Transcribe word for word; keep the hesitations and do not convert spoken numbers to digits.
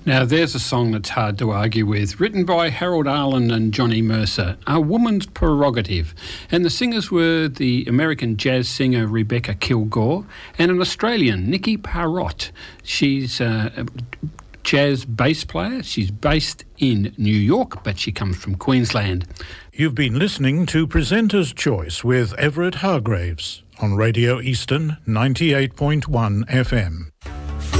Now, there's a song that's hard to argue with, written by Harold Arlen and Johnny Mercer, A Woman's Prerogative. And the singers were the American jazz singer Rebecca Kilgore and an Australian, Nikki Parrott. She's a jazz bass player. She's based in New York, but she comes from Queensland. You've been listening to Presenter's Choice with Everett Hargraves on Radio Eastern ninety-eight point one F M.